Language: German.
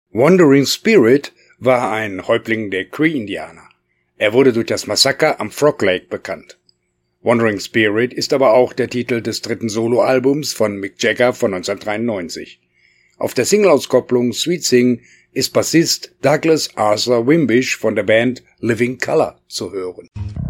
Wandering Spirit war ein Häuptling der Cree-Indianer. Er wurde durch das Massaker am Frog Lake bekannt. Wandering Spirit ist aber auch der Titel des dritten Soloalbums von Mick Jagger von 1993. Auf der Singleauskopplung Sweet Thing ist Bassist Douglas Arthur Wimbish von der Band Living Colour zu hören.